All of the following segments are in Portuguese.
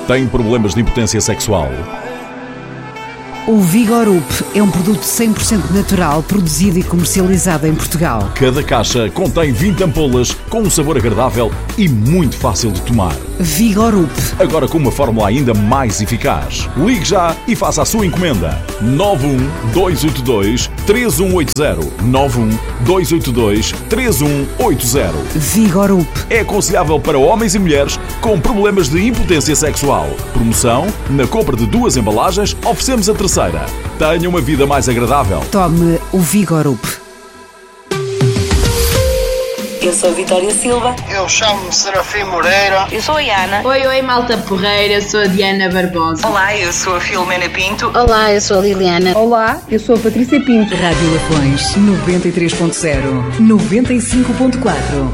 Tem problemas de impotência sexual? O Vigorup é um produto 100% natural, produzido e comercializado em Portugal. Cada caixa contém 20 ampolas com um sabor agradável e muito fácil de tomar. Vigorup. Agora com uma fórmula ainda mais eficaz. Ligue já e faça a sua encomenda. 91282-3180. 91282-3180. Vigorup. É aconselhável para homens e mulheres com problemas de impotência sexual. Promoção: na compra de 2 embalagens, oferecemos a terceira. Tenha uma vida mais agradável. Tome o Vigorup. Eu sou a Vitória Silva. Eu chamo-me Serafim Moreira. Eu sou a Ana. Oi, malta porreira, eu sou a Diana Barbosa. Olá, eu sou a Filomena Pinto. Olá, eu sou a Liliana. Olá, eu sou a Patrícia Pinto. Rádio Lafões 93.0, 95.4,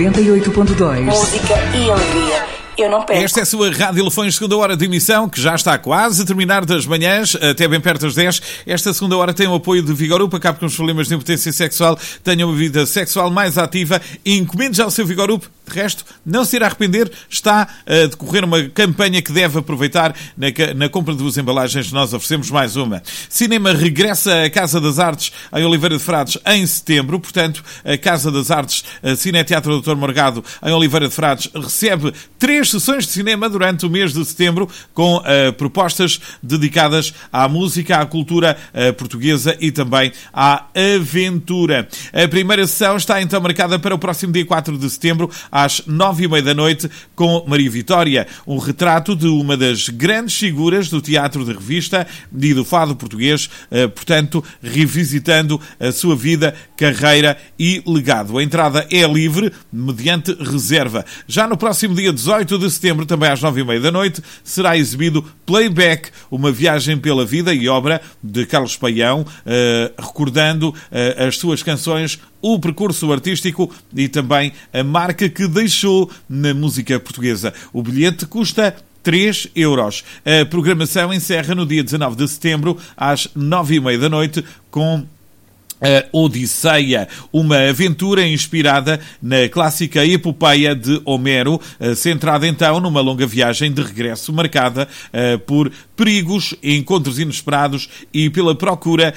98.2. Música e alegria. Eu não perco. Esta é a sua Rádio Lafões, segunda hora de emissão, que já está quase a terminar das manhãs, até bem perto das 10. Esta segunda hora tem o apoio de Vigorup. Acabe com os problemas de impotência sexual, tenha uma vida sexual mais ativa e encomende já o seu Vigorup. De resto, não se irá arrepender. Está a decorrer uma campanha que deve aproveitar na compra de 2 embalagens. Nós oferecemos mais uma. Cinema regressa à Casa das Artes em Oliveira de Frades em setembro. Portanto, a Casa das Artes, Cineteatro Dr. Morgado em Oliveira de Frades, recebe 3 sessões de cinema durante o mês de setembro, com propostas dedicadas à música, à cultura portuguesa e também à aventura. A primeira sessão está então marcada para o próximo dia 4 de setembro, às 9h30 da noite, com Maria Vitória, um retrato de uma das grandes figuras do teatro de revista e do fado português, portanto, revisitando a sua vida, carreira e legado. A entrada é livre, mediante reserva. Já no próximo dia 18 de setembro, também às 9h30 da noite, será exibido Playback, uma viagem pela vida e obra de Carlos Paião, recordando as suas canções, o percurso artístico e também a marca que deixou na música portuguesa. O bilhete custa 3 euros. A programação encerra no dia 19 de setembro, às 9h30 da noite, com a Odisseia, uma aventura inspirada na clássica epopeia de Homero, centrada então numa longa viagem de regresso marcada por perigos, encontros inesperados e pela procura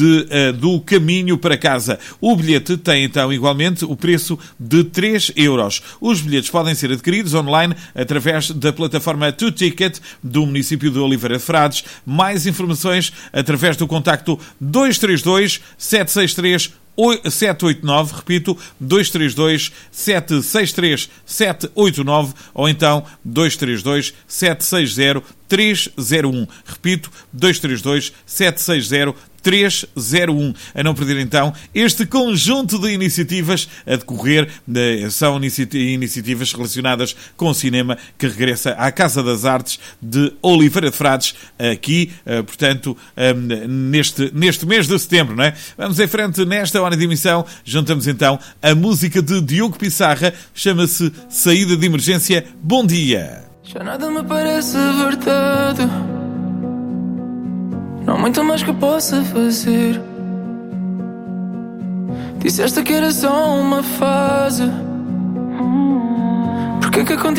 do caminho para casa. O bilhete tem então igualmente o preço de 3 euros. Os bilhetes podem ser adquiridos online através da plataforma 2Ticket do município de Oliveira de Frades. Mais informações através do contacto 232 763 789, repito, 232 763 789 ou então 232 760 301. Repito, 232 760 301. A não perder então este conjunto de iniciativas a decorrer. São iniciativas relacionadas com o cinema, que regressa à Casa das Artes de Oliveira de Frades, aqui, portanto, neste mês de setembro, não é? Vamos em frente nesta hora de emissão. Juntamos então a música de Diogo Pissarra, chama-se Saída de Emergência. Bom dia! Já nada me parece verdade, não há muito mais que possa fazer. Disseste que era só uma fase, porque que